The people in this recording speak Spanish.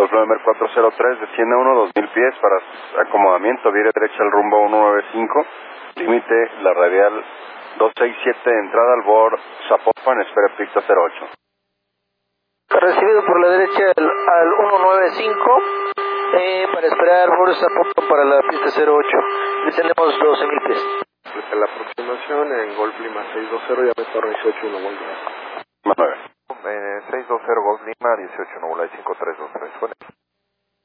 Golf November 403, desciende 2000 pies para acomodamiento, vire derecha al rumbo 195, límite la radial 267, entrada al bord Zapopan, espera pista 08. Recibido por la derecha al 195, para esperar bord Zapopan para la pista 08, descendemos 12,000 pies. La aproximación en Golf Lima 620, ya me torno 181, Golf Lima. 9. 620 Golf Lima, 18 Nubula 5323, bueno.